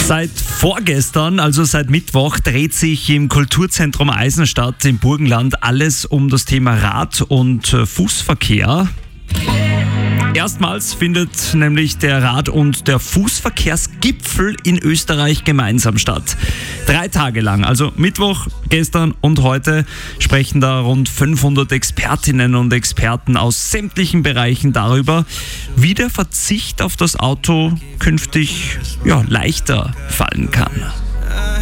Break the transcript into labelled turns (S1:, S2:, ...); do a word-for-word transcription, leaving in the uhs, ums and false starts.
S1: Seit vorgestern, also seit Mittwoch, dreht sich im Kulturzentrum Eisenstadt im Burgenland alles um das Thema Rad- und Fußverkehr. Erstmals findet nämlich der Rad- und der Fußverkehrsgipfel in Österreich gemeinsam statt. Drei Tage lang, also Mittwoch, gestern und heute, sprechen da rund fünfhundert Expertinnen und Experten aus sämtlichen Bereichen darüber, wie der Verzicht auf das Auto künftig ja, leichter fallen kann.